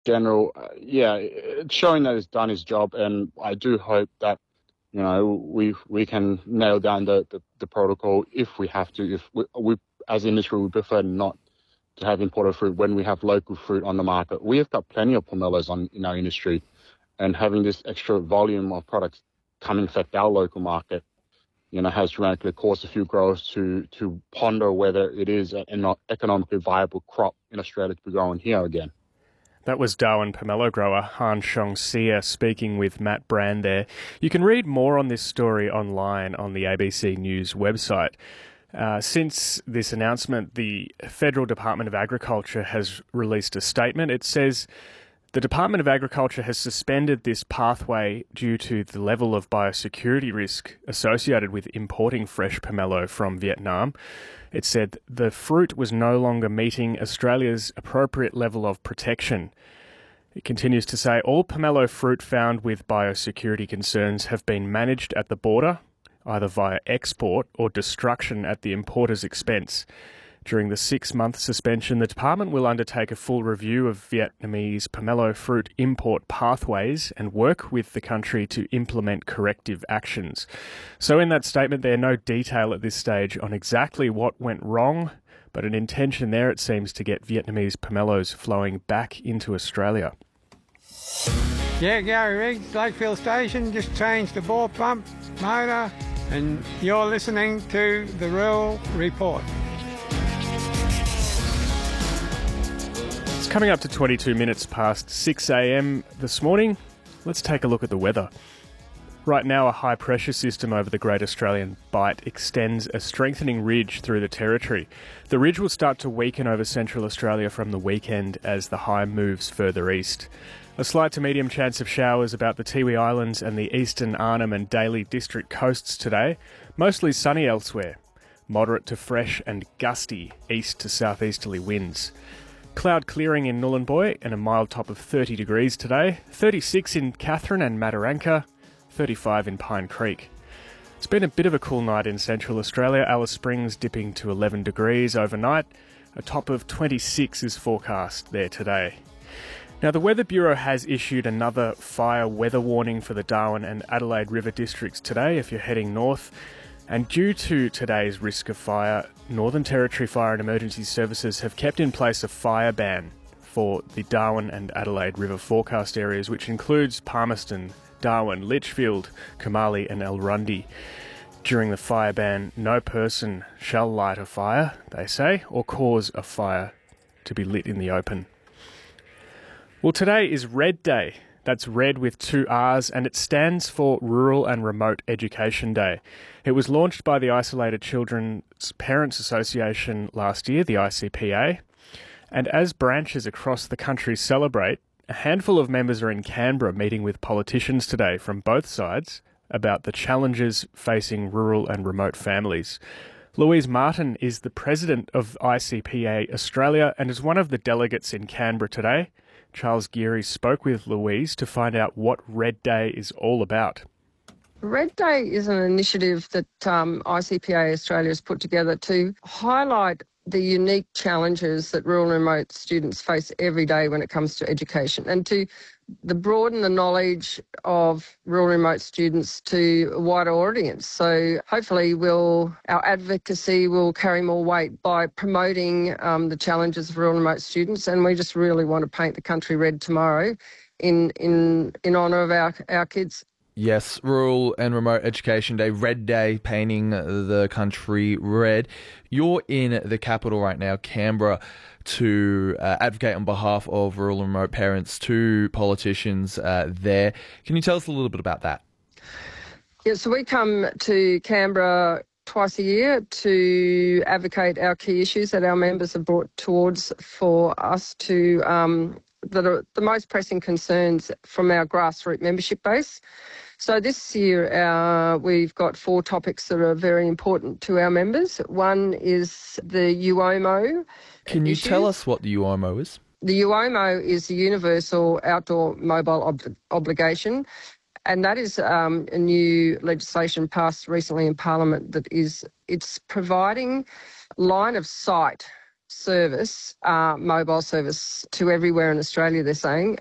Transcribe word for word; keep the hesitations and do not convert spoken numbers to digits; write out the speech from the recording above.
general, uh, yeah, it's showing that it's done its job, and I do hope that you know we we can nail down the, the, the protocol if we have to. If we, we as industry, we prefer not to have imported fruit when we have local fruit on the market. We have got plenty of pomelos on in our industry, and having this extra volume of products come infect our local market, you know, has dramatically caused a few growers to to ponder whether it is an economically viable crop in Australia to be growing here again. That was Darwin pomelo grower Han Shong Sia speaking with Matt Brand there. You can read more on this story online on the A B C News website. Uh, since this announcement, the Federal Department of Agriculture has released a statement. It says the Department of Agriculture has suspended this pathway due to the level of biosecurity risk associated with importing fresh pomelo from Vietnam. It said the fruit was no longer meeting Australia's appropriate level of protection. It continues to say all pomelo fruit found with biosecurity concerns have been managed at the border, either via export or destruction at the importer's expense. During the six-month suspension, the department will undertake a full review of Vietnamese pomelo fruit import pathways and work with the country to implement corrective actions. So in that statement, there are no detail at this stage on exactly what went wrong, but an intention there, it seems, to get Vietnamese pomelos flowing back into Australia. Yeah, Gary Riggs, Lakefield Station, just changed the bore pump, motor, and you're listening to the Rural Report. Coming up to twenty-two minutes past six a.m. this morning, let's take a look at the weather. Right now, a high-pressure system over the Great Australian Bight extends a strengthening ridge through the territory. The ridge will start to weaken over central Australia from the weekend as the high moves further east. A slight to medium chance of showers about the Tiwi Islands and the eastern Arnhem and Daly district coasts today. Mostly sunny elsewhere. Moderate to fresh and gusty east to southeasterly winds. Cloud clearing in Nhulunbuy and a mild top of thirty degrees today, thirty-six in Katherine and Mataranka, thirty-five in Pine Creek. It's been a bit of a cool night in central Australia, Alice Springs dipping to eleven degrees overnight. A top of twenty-six is forecast there today. Now, the Weather Bureau has issued another fire weather warning for the Darwin and Adelaide River districts today if you're heading north. And due to today's risk of fire, Northern Territory Fire and Emergency Services have kept in place a fire ban for the Darwin and Adelaide River forecast areas, which includes Palmerston, Darwin, Litchfield, Kamali and Elrundi. During the fire ban, no person shall light a fire, they say, or cause a fire to be lit in the open. Well, today is Red Day. That's red with two R's, and it stands for Rural and Remote Education Day. It was launched by the Isolated Children's Parents Association last year, the I C P A, and as branches across the country celebrate, a handful of members are in Canberra meeting with politicians today from both sides about the challenges facing rural and remote families. Louise Martin is the president of I C P A Australia and is one of the delegates in Canberra today. Charles Geary spoke with Louise to find out what Red Day is all about. Red Day is an initiative that um, I C P A Australia has put together to highlight the unique challenges that rural and remote students face every day when it comes to education, and to the broaden the knowledge of rural and remote students to a wider audience. So hopefully we'll, our advocacy will carry more weight by promoting um, the challenges of rural and remote students, and we just really want to paint the country red tomorrow in in in honour of our, our kids. Yes, Rural and Remote Education Day, Red Day, painting the country red. You're in the capital right now, Canberra, to uh, advocate on behalf of rural and remote parents to politicians uh, there. Can you tell us a little bit about that? Yeah, so we come to Canberra twice a year to advocate our key issues that our members have brought towards for us to, um, that are the most pressing concerns from our grassroots membership base. So this year uh, we've got four topics that are very important to our members. One is the U O M O. Can you issues. tell us what the U O M O is? The U O M O is the Universal Outdoor Mobile Ob- Obligation, and that is um, a new legislation passed recently in Parliament that is, it's providing line of sight service, uh, mobile service to everywhere in Australia, they're saying.